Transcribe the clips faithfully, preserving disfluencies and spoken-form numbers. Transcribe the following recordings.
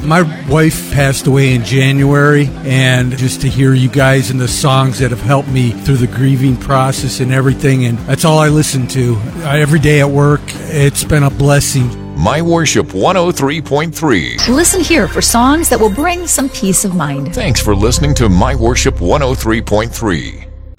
My wife passed away in January, and just to hear you guys and the songs that have helped me through the grieving process and everything, and that's all I listen to every day at work. It's been a blessing. My Worship one oh three point three. Listen here for songs that will bring some peace of mind. Thanks for listening to My Worship one oh three point three.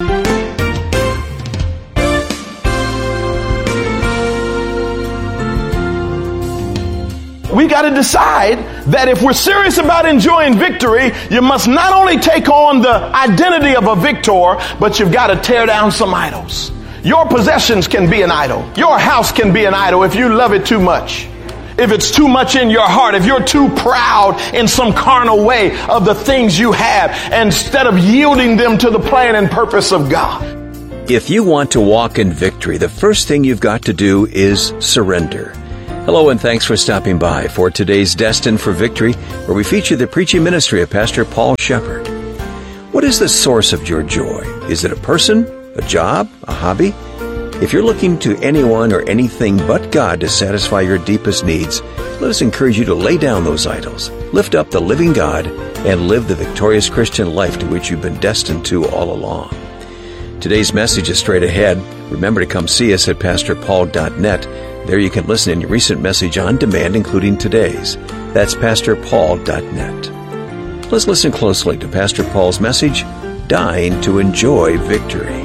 We got to decide that if we're serious about enjoying victory, you must not only take on the identity of a victor, but you've got to tear down some idols. Your possessions can be an idol. Your house can be an idol if you love it too much. If it's too much in your heart, if you're too proud in some carnal way of the things you have, instead of yielding them to the plan and purpose of God. If you want to walk in victory, the first thing you've got to do is surrender. Hello and thanks for stopping by for today's Destined for Victory, where we feature the preaching ministry of Pastor Paul Shepherd. What is the source of your joy? Is it a person, a job, a hobby? If you're looking to anyone or anything but God to satisfy your deepest needs, let us encourage you to lay down those idols, lift up the living God, and live the victorious Christian life to which you've been destined to all along. Today's message is straight ahead. Remember to come see us at pastor paul dot net. There you can listen to any recent message on demand, including today's. That's pastor paul dot net. Let's listen closely to Pastor Paul's message, Dying to Enjoy Victory.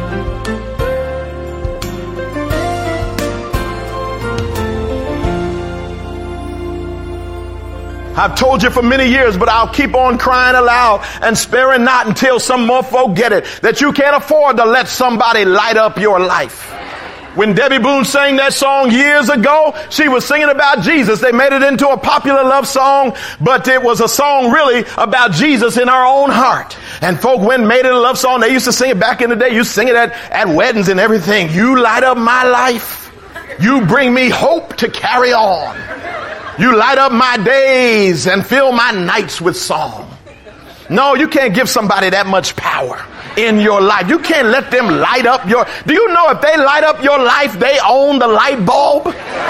I've told you for many years, but I'll keep on crying aloud and sparing not until some more folk get it, that you can't afford to let somebody light up your life. When Debbie Boone sang that song years ago, she was singing about Jesus. They made it into a popular love song, but it was a song really about Jesus in our own heart. And folk went and made it a love song. They used to sing it back in the day. You sing it at, at weddings and everything. You light up my life. You bring me hope to carry on. You light up my days and fill my nights with song. No, you can't give somebody that much power in your life. You can't let them light up your... Do you know if they light up your life, they own the light bulb?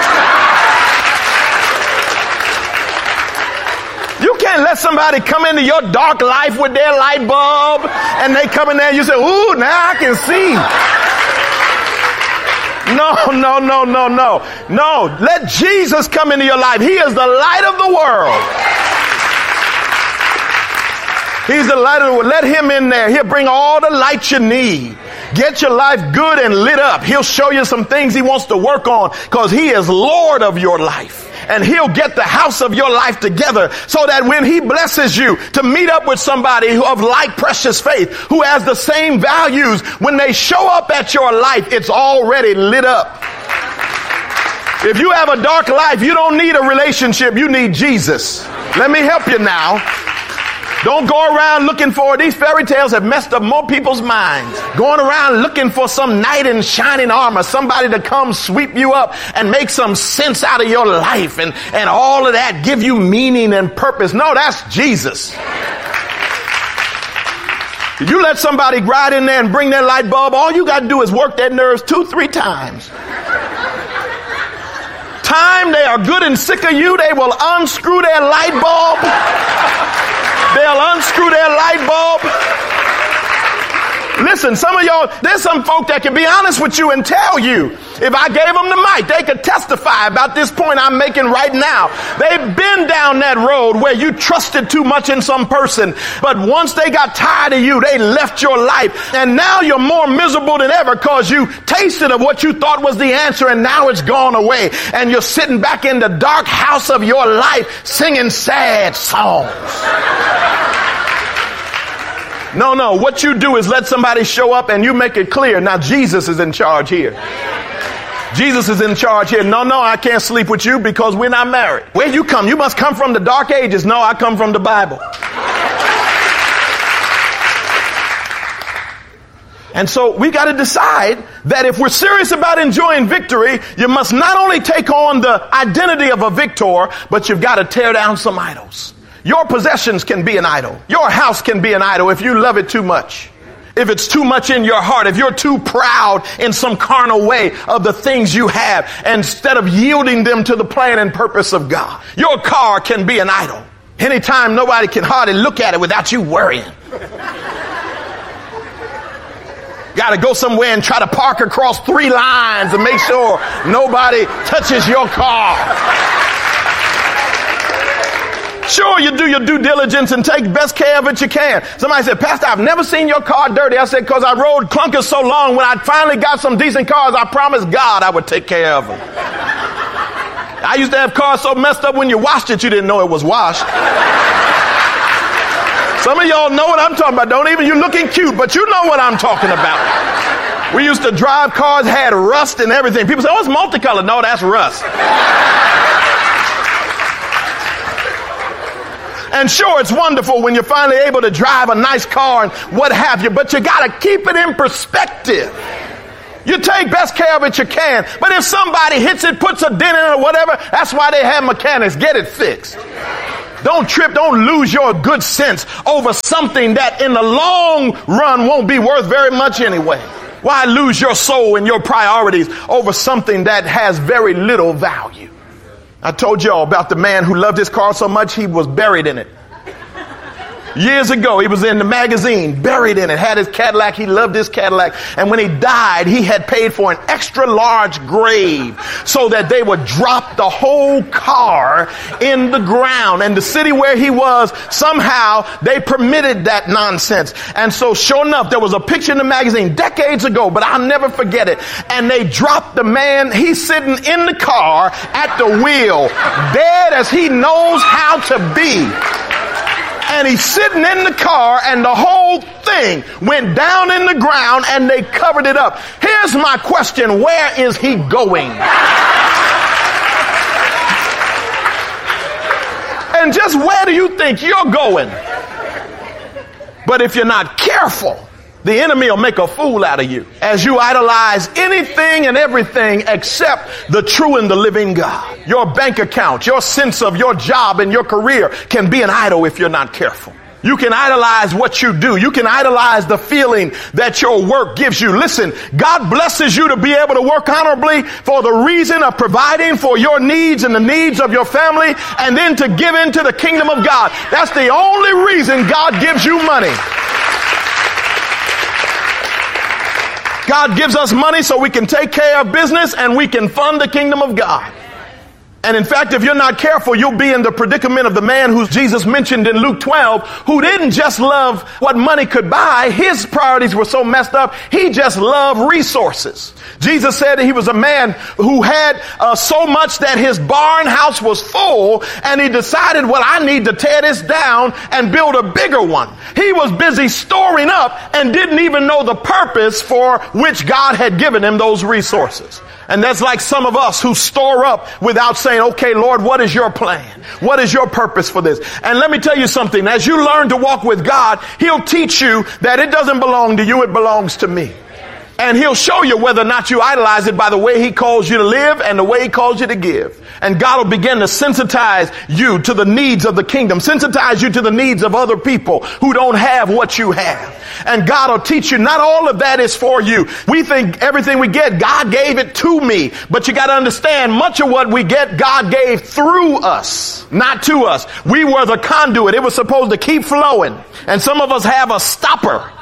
You can't let somebody come into your dark life with their light bulb and they come in there and you say, ooh, now I can see. No, no, no, no, no. No, let Jesus come into your life. He is the light of the world. He's the light of the world. Let him in there. He'll bring all the light you need. Get your life good and lit up. He'll show you some things he wants to work on because he is Lord of your life. And he'll get the house of your life together so that when he blesses you to meet up with somebody who of like precious faith, who has the same values, when they show up at your life, it's already lit up. If you have a dark life, you don't need a relationship. You need Jesus. Let me help you now. Don't go around looking for, these fairy tales have messed up more people's minds. Going around looking for some knight in shining armor, somebody to come sweep you up and make some sense out of your life and, and all of that, give you meaning and purpose. No, that's Jesus. If you let somebody ride in there and bring their light bulb, all you got to do is work their nerves two, three times. Time they are good and sick of you, they will unscrew their light bulb. They'll unscrew their light bulb. Listen, some of y'all, there's some folk that can be honest with you and tell you, if I gave them the mic, they could testify about this point I'm making right now. They've been down that road where you trusted too much in some person, but once they got tired of you, they left your life, and now you're more miserable than ever because you tasted of what you thought was the answer, and now it's gone away, and you're sitting back in the dark house of your life singing sad songs. No, no, what you do is let somebody show up and you make it clear. Now, Jesus is in charge here. Jesus is in charge here. No, no, I can't sleep with you because we're not married. Where you come? You must come from the dark ages. No, I come from the Bible. And so we got to decide that if we're serious about enjoying victory, you must not only take on the identity of a victor, but you've got to tear down some idols. Your possessions can be an idol. Your house can be an idol if you love it too much. If it's too much in your heart, if you're too proud in some carnal way of the things you have, instead of yielding them to the plan and purpose of God. Your car can be an idol. Anytime nobody can hardly look at it without you worrying. Got to go somewhere and try to park across three lines and make sure nobody touches your car. Sure, you do your due diligence and take best care of it you can. Somebody said, Pastor, I've never seen your car dirty. I said, because I rode clunkers so long, when I finally got some decent cars, I promised God I would take care of them. I used to have cars so messed up when you washed it, you didn't know it was washed. Some of y'all know what I'm talking about. Don't even, you're looking cute, but you know what I'm talking about. We used to drive cars, had rust and everything. People say, oh, it's multicolored. No, that's rust. And sure, it's wonderful when you're finally able to drive a nice car and what have you, but you got to keep it in perspective. You take best care of it you can, but if somebody hits it, puts a dent in it or whatever, that's why they have mechanics. Get it fixed. Don't trip, don't lose your good sense over something that in the long run won't be worth very much anyway. Why lose your soul and your priorities over something that has very little value? I told y'all about the man who loved his car so much he was buried in it. Years ago, he was in the magazine, buried in it, had his Cadillac. He loved his Cadillac. And when he died, he had paid for an extra large grave so that they would drop the whole car in the ground. And the city where he was, somehow they permitted that nonsense. And so sure enough, there was a picture in the magazine decades ago, but I'll never forget it. And they dropped the man. He's sitting in the car at the wheel, dead as he knows how to be. And he's sitting in the car and the whole thing went down in the ground and they covered it up. Here's my question. Where is he going? And just where do you think you're going? But if you're not careful, the enemy will make a fool out of you as you idolize anything and everything except the true and the living God. Your bank account, your sense of your job and your career can be an idol if you're not careful. You can idolize what you do. You can idolize the feeling that your work gives you. Listen, God blesses you to be able to work honorably for the reason of providing for your needs and the needs of your family, and then to give into the kingdom of God. That's the only reason God gives you money. God gives us money so we can take care of business and we can fund the kingdom of God. And in fact, if you're not careful, you'll be in the predicament of the man who Jesus mentioned in Luke twelve, who didn't just love what money could buy. His priorities were so messed up. He just loved resources. Jesus said he was a man who had uh, so much that his barn house was full, and he decided, well, I need to tear this down and build a bigger one. He was busy storing up and didn't even know the purpose for which God had given him those resources. And that's like some of us who store up without saying, okay, Lord, what is your plan? What is your purpose for this? And let me tell you something. As you learn to walk with God, he'll teach you that it doesn't belong to you. It belongs to me. And he'll show you whether or not you idolize it by the way he calls you to live and the way he calls you to give. And God will begin to sensitize you to the needs of the kingdom, sensitize you to the needs of other people who don't have what you have. And God will teach you not all of that is for you. We think everything we get, God gave it to me. But you got to understand, much of what we get, God gave through us, not to us. We were the conduit. It was supposed to keep flowing. And some of us have a stopper.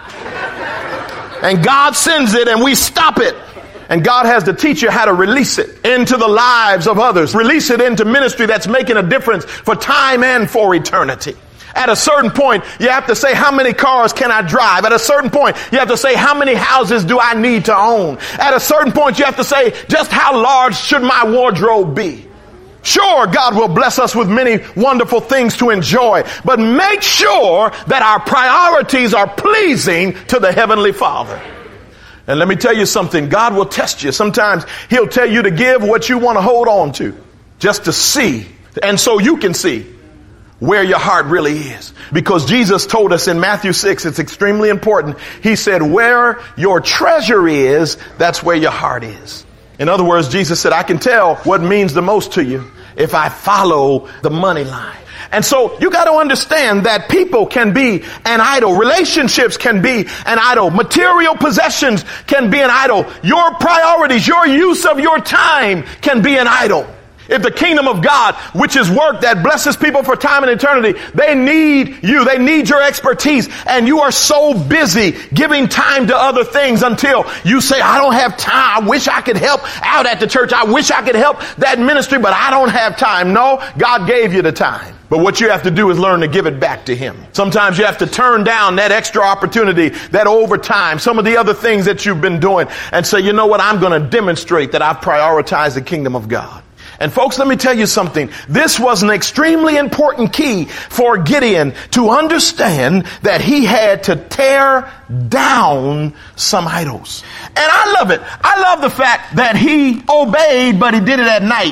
And God sends it and we stop it. And God has to teach you how to release it into the lives of others. Release it into ministry that's making a difference for time and for eternity. At a certain point, you have to say, how many cars can I drive? At a certain point, you have to say, how many houses do I need to own? At a certain point, you have to say, just how large should my wardrobe be? Sure, God will bless us with many wonderful things to enjoy, but make sure that our priorities are pleasing to the Heavenly Father. And let me tell you something, God will test you. Sometimes he'll tell you to give what you want to hold on to, just to see, and so you can see where your heart really is. Because Jesus told us in Matthew six, it's extremely important. He said, where your treasure is, that's where your heart is. In other words, Jesus said, I can tell what means the most to you if I follow the money line. And so you got to understand that people can be an idol. Relationships can be an idol. Material possessions can be an idol. Your priorities, your use of your time can be an idol. If the kingdom of God, which is work that blesses people for time and eternity, they need you. They need your expertise. And you are so busy giving time to other things until you say, I don't have time. I wish I could help out at the church. I wish I could help that ministry, but I don't have time. No, God gave you the time. But what you have to do is learn to give it back to him. Sometimes you have to turn down that extra opportunity, that overtime, some of the other things that you've been doing and say, you know what, I'm going to demonstrate that I've prioritized the kingdom of God. And folks, let me tell you something. This was an extremely important key for Gideon to understand that he had to tear down some idols. And I love it. I love the fact that he obeyed, but he did it at night.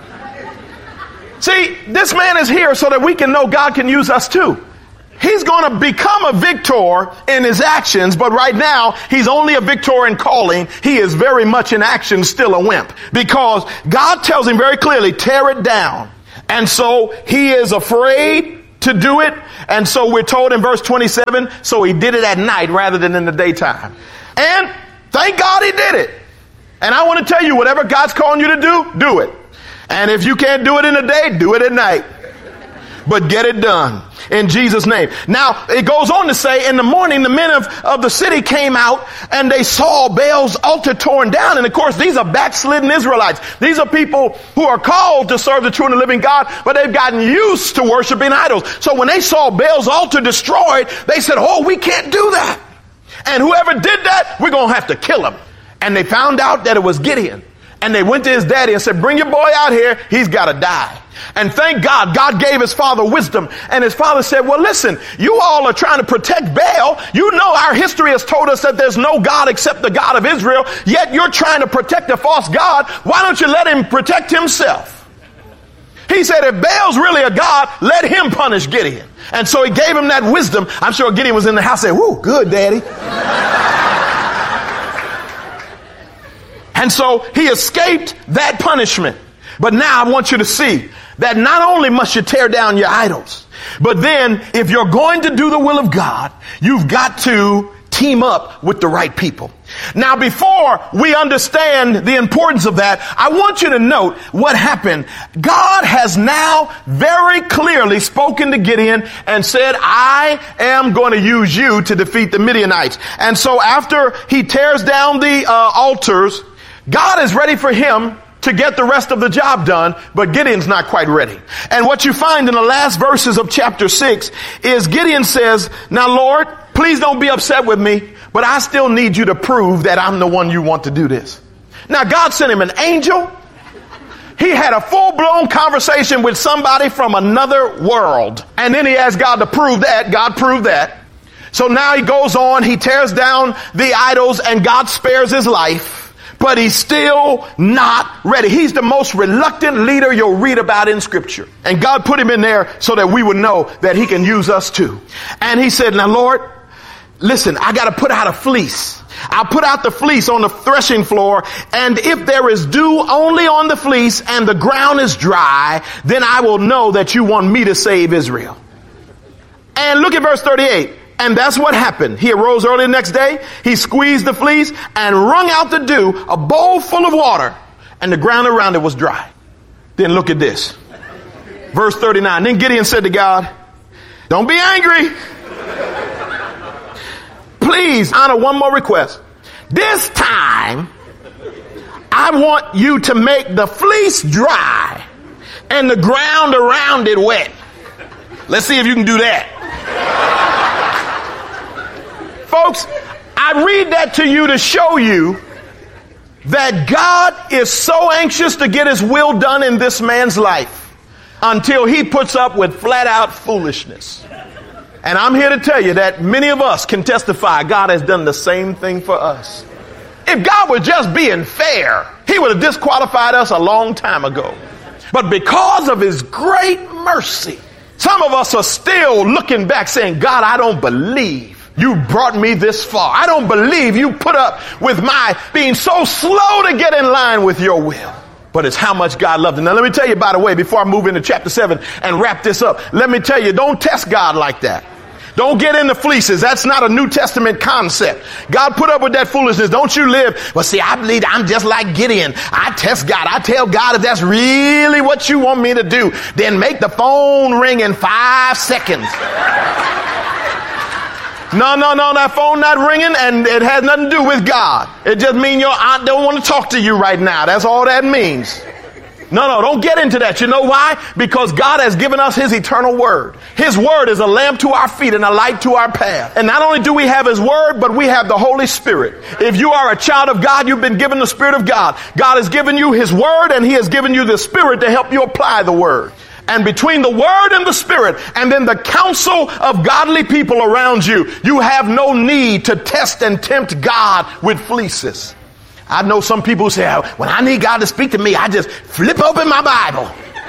See, this man is here so that we can know God can use us too. He's going to become a victor in his actions, but right now he's only a victor in calling. He is very much in action still a wimp, because God tells him very clearly, tear it down. And so he is afraid to do it. And so we're told in verse twenty-seven, so he did it at night rather than in the daytime. And thank God he did it. And I want to tell you, whatever God's calling you to do, do it. And if you can't do it in the day, do it at night. But get it done in Jesus' name. Now, it goes on to say, in the morning, the men of, of the city came out and they saw Baal's altar torn down. And of course, these are backslidden Israelites. These are people who are called to serve the true and the living God, but they've gotten used to worshiping idols. So when they saw Baal's altar destroyed, they said, oh, we can't do that. And whoever did that, we're going to have to kill him. And they found out that it was Gideon. And they went to his daddy and said, bring your boy out here. He's got to die. And thank God, God gave his father wisdom. And his father said, well, listen, you all are trying to protect Baal. You know our history has told us that there's no God except the God of Israel. Yet you're trying to protect a false God. Why don't you let him protect himself? He said, if Baal's really a God, let him punish Gideon. And so he gave him that wisdom. I'm sure Gideon was in the house saying, whoo, good, daddy. And so he escaped that punishment. But now I want you to see that not only must you tear down your idols, but then if you're going to do the will of God, you've got to team up with the right people. Now, before we understand the importance of that, I want you to note what happened. God has now very clearly spoken to Gideon and said, I am going to use you to defeat the Midianites. And so after he tears down the uh, altars, God is ready for him to get the rest of the job done, but Gideon's not quite ready. And what you find in the last verses of chapter six is Gideon says, now, Lord, please don't be upset with me, but I still need you to prove that I'm the one you want to do this. Now, God sent him an angel. He had a full-blown conversation with somebody from another world. And then he asked God to prove that. God proved that. So now he goes on, he tears down the idols, and God spares his life. But he's still not ready. He's the most reluctant leader you'll read about in Scripture. And God put him in there so that we would know that he can use us too. And he said, now, Lord, listen, I got to put out a fleece. I'll put out the fleece on the threshing floor. And if there is dew only on the fleece and the ground is dry, then I will know that you want me to save Israel. And look at verse thirty-eight. And that's what happened. He arose early the next day. He squeezed the fleece and wrung out the dew, a bowl full of water, and the ground around it was dry. Then look at this. Verse thirty-nine. Then Gideon said to God, don't be angry. Please honor one more request. This time, I want you to make the fleece dry and the ground around it wet. Let's see if you can do that. Folks, I read that to you to show you that God is so anxious to get his will done in this man's life until he puts up with flat out foolishness. And I'm here to tell you that many of us can testify God has done the same thing for us. If God were just being fair, he would have disqualified us a long time ago. But because of his great mercy, some of us are still looking back saying, God, I don't believe you brought me this far. I don't believe you put up with my being so slow to get in line with your will. But it's how much God loved him. Now, let me tell you, by the way, before I move into chapter seven and wrap this up, let me tell you, don't test God like that. Don't get into fleeces. That's not a New Testament concept. God put up with that foolishness. Don't you live. Well, see, I believe I'm just like Gideon. I test God. I tell God if that's really what you want me to do, then make the phone ring in five seconds. No, no, no, that phone not ringing, and it has nothing to do with God. It just means your aunt don't want to talk to you right now. That's all that means. No, no, don't get into that. You know why? Because God has given us his eternal word. His word is a lamp to our feet and a light to our path. And not only do we have his word, but we have the Holy Spirit. If you are a child of God, you've been given the Spirit of God. God has given you his word, and he has given you the Spirit to help you apply the word. And between the word and the Spirit, and then the counsel of godly people around you, you have no need to test and tempt God with fleeces. I know some people who say, when I need God to speak to me, I just flip open my Bible.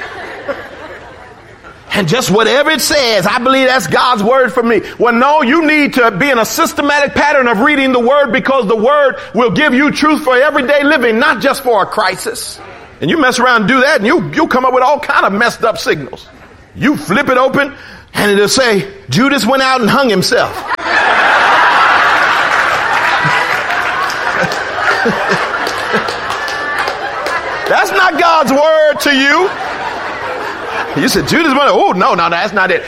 And just whatever it says, I believe that's God's word for me. Well, no, you need to be in a systematic pattern of reading the word, because the word will give you truth for everyday living, not just for a crisis. And you mess around and do that, and you, you'll come up with all kind of messed up signals. You flip it open, and it'll say, Judas went out and hung himself. That's not God's word to you. You said Judas went, oh, no, no, that's not it.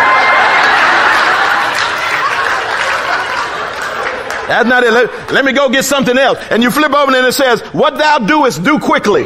That's not it. Let, let me go get something else. And you flip over and it says, what thou doest, do quickly.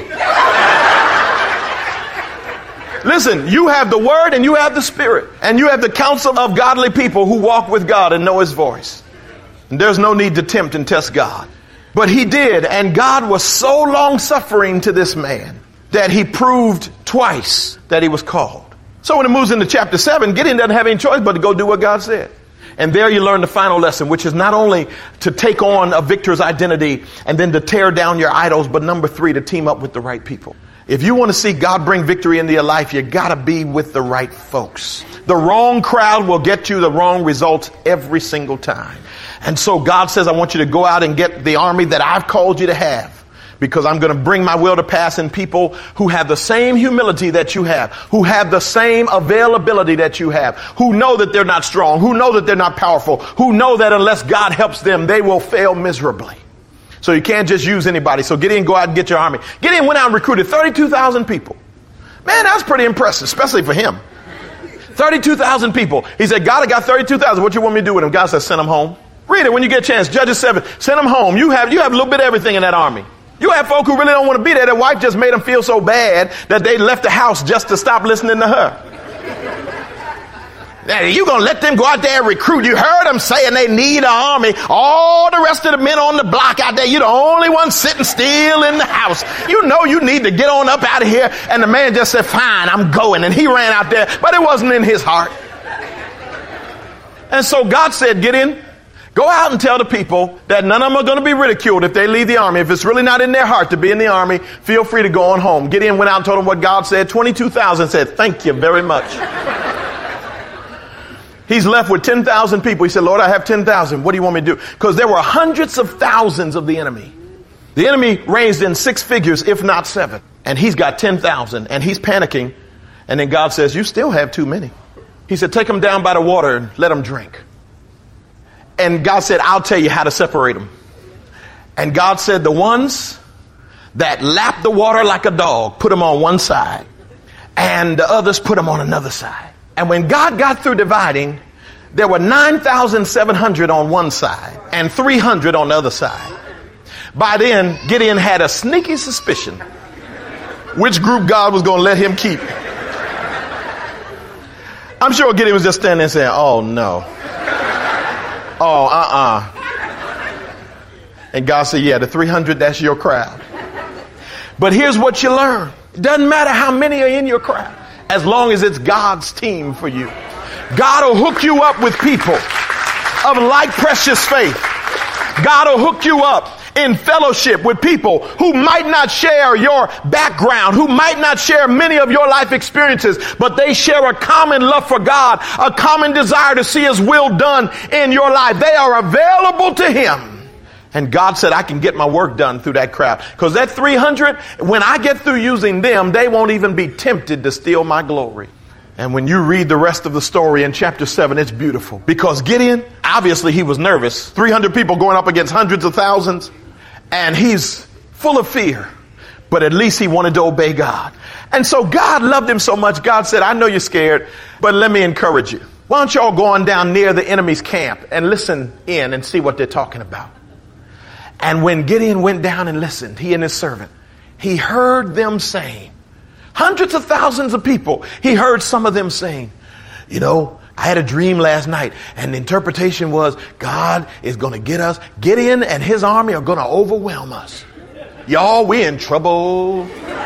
Listen, you have the word and you have the Spirit. And you have the counsel of godly people who walk with God and know his voice. And there's no need to tempt and test God. But he did. And God was so long suffering to this man that he proved twice that he was called. So when it moves into chapter seven, Gideon doesn't have any choice but to go do what God said. And there you learn the final lesson, which is not only to take on a victor's identity and then to tear down your idols, but number three, to team up with the right people. If you want to see God bring victory into your life, you got to be with the right folks. The wrong crowd will get you the wrong results every single time. And so God says, I want you to go out and get the army that I've called you to have, because I'm going to bring my will to pass in people who have the same humility that you have, who have the same availability that you have, who know that they're not strong, who know that they're not powerful, who know that unless God helps them, they will fail miserably. So you can't just use anybody. So Gideon, go out and get your army. Gideon went out and recruited thirty-two thousand people. Man, that's pretty impressive, especially for him. thirty-two thousand people. He said, God, I got thirty-two thousand. What you want me to do with them? God said, send them home. Read it when you get a chance. Judges seven. Send them home. You have, you have a little bit of everything in that army. You have folk who really don't want to be there. Their wife just made them feel so bad that they left the house just to stop listening to her. Now, you going to let them go out there and recruit? You heard them saying they need an army. All the rest of the men on the block out there, you're the only one sitting still in the house. You know you need to get on up out of here. And the man just said, fine, I'm going. And he ran out there, but it wasn't in his heart. And so God said, get in. Go out and tell the people that none of them are going to be ridiculed if they leave the army. If it's really not in their heart to be in the army, feel free to go on home. Gideon went out and told them what God said. twenty-two thousand said, thank you very much. He's left with ten thousand people. He said, Lord, I have ten thousand. What do you want me to do? Because there were hundreds of thousands of the enemy. The enemy ranged in six figures, if not seven. And he's got ten thousand and he's panicking. And then God says, you still have too many. He said, take them down by the water and let them drink. And God said, I'll tell you how to separate them. And God said, the ones that lap the water like a dog, put them on one side. And the others, put them on another side. And when God got through dividing, there were nine thousand seven hundred on one side and three hundred on the other side. By then, Gideon had a sneaky suspicion which group God was going to let him keep. I'm sure Gideon was just standing there saying, oh, no. Oh, uh-uh. And God said, yeah, the three hundred, that's your crowd. But here's what you learn. It doesn't matter how many are in your crowd, as long as it's God's team for you. God will hook you up with people of like precious faith. God will hook you up in fellowship with people who might not share your background, who might not share many of your life experiences, but they share a common love for God, a common desire to see his will done in your life. They are available to him. And God said, I can get my work done through that crowd. Because that three hundred, when I get through using them, they won't even be tempted to steal my glory. And when you read the rest of the story in chapter seven, it's beautiful. Because Gideon, obviously he was nervous. three hundred people going up against hundreds of thousands. And he's full of fear. But at least he wanted to obey God. And so God loved him so much. God said, I know you're scared, but let me encourage you. Why don't y'all go on down near the enemy's camp and listen in and see what they're talking about? And when Gideon went down and listened, he and his servant, he heard them saying, hundreds of thousands of people, he heard some of them saying, you know, I had a dream last night and the interpretation was God is going to get us. Gideon and his army are going to overwhelm us. Y'all, we in trouble.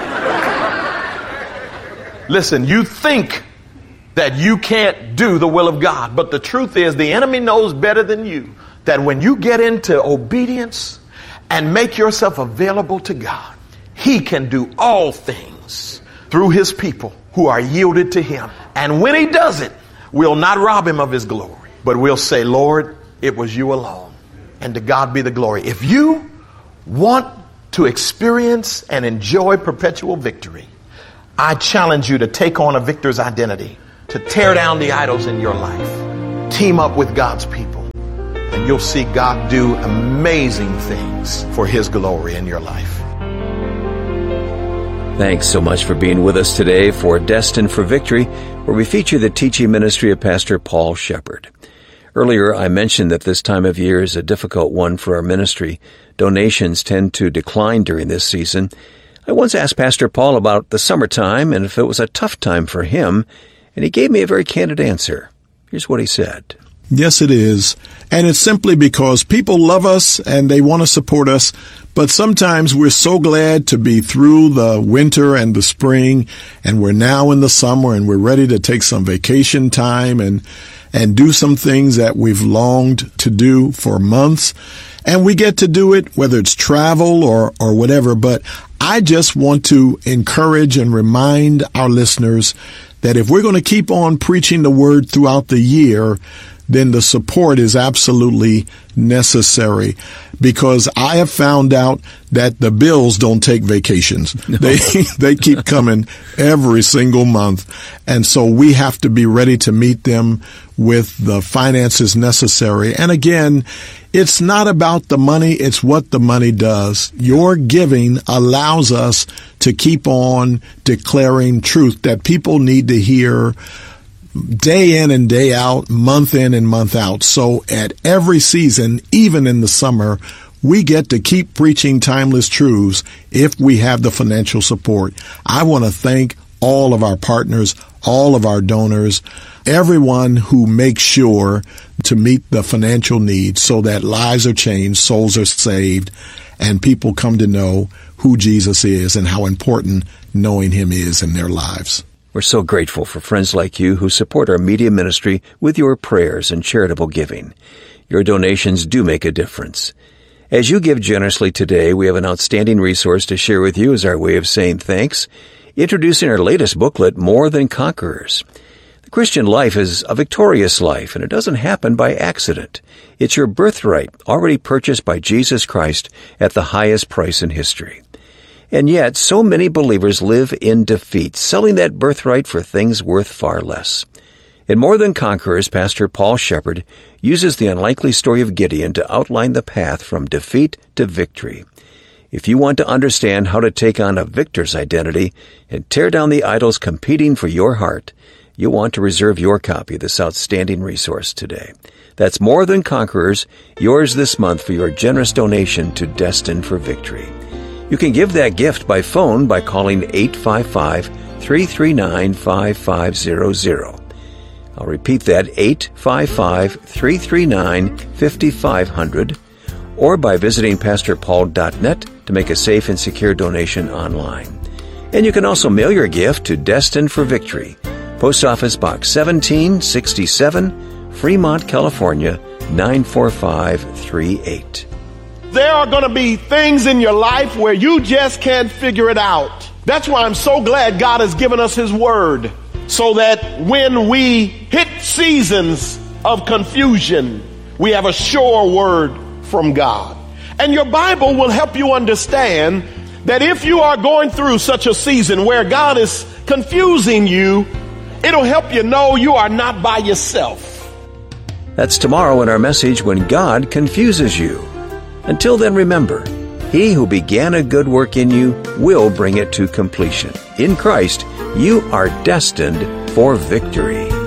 Listen, you think that you can't do the will of God, but the truth is the enemy knows better than you that when you get into obedience and make yourself available to God, he can do all things through his people who are yielded to him. And when he does it, we'll not rob him of his glory, but we'll say, Lord, it was you alone. And to God be the glory. If you want to experience and enjoy perpetual victory, I challenge you to take on a victor's identity, to tear down the idols in your life, team up with God's people, and you'll see God do amazing things for his glory in your life. Thanks so much for being with us today for Destined for Victory, where we feature the teaching ministry of Pastor Paul Shepherd. Earlier, I mentioned that this time of year is a difficult one for our ministry. Donations tend to decline during this season. I once asked Pastor Paul about the summertime and if it was a tough time for him, and he gave me a very candid answer. Here's what he said. Yes, it is. And it's simply because people love us and they want to support us. But sometimes we're so glad to be through the winter and the spring, and we're now in the summer and we're ready to take some vacation time and and do some things that we've longed to do for months. And we get to do it, whether it's travel or, or whatever. But I just want to encourage and remind our listeners that if we're going to keep on preaching the word throughout the year, then the support is absolutely necessary, because I have found out that the bills don't take vacations. No. They they keep coming every single month. And so we have to be ready to meet them with the finances necessary. And again, it's not about the money, it's what the money does. Your giving allows us to keep on declaring truth that people need to hear day in and day out, month in and month out. So at every season, even in the summer, we get to keep preaching timeless truths if we have the financial support. I want to thank all of our partners, all of our donors, everyone who makes sure to meet the financial needs so that lives are changed, souls are saved, and people come to know who Jesus is and how important knowing him is in their lives. We're so grateful for friends like you who support our media ministry with your prayers and charitable giving. Your donations do make a difference. As you give generously today, we have an outstanding resource to share with you as our way of saying thanks, introducing our latest booklet, More Than Conquerors. The Christian life is a victorious life, and it doesn't happen by accident. It's your birthright, already purchased by Jesus Christ at the highest price in history. And yet, so many believers live in defeat, selling that birthright for things worth far less. In More Than Conquerors, Pastor Paul Shepherd uses the unlikely story of Gideon to outline the path from defeat to victory. If you want to understand how to take on a victor's identity and tear down the idols competing for your heart, you'll want to reserve your copy of this outstanding resource today. That's More Than Conquerors, yours this month for your generous donation to Destined for Victory. You can give that gift by phone by calling eight five five, three three nine, five five zero zero. I'll repeat that, eight five five, three three nine, five five zero zero, or by visiting pastor paul dot net to make a safe and secure donation online. And you can also mail your gift to Destined for Victory, Post Office Box seventeen sixty-seven, Fremont, California, nine four five three eight. There are going to be things in your life where you just can't figure it out. That's why I'm so glad God has given us his word, so that when we hit seasons of confusion, we have a sure word from God. And your Bible will help you understand that if you are going through such a season where God is confusing you, It'll help you know you are not by yourself. That's tomorrow in our message, When God Confuses You. Until then, remember, He who began a good work in you will bring it to completion. In Christ, you are destined for victory.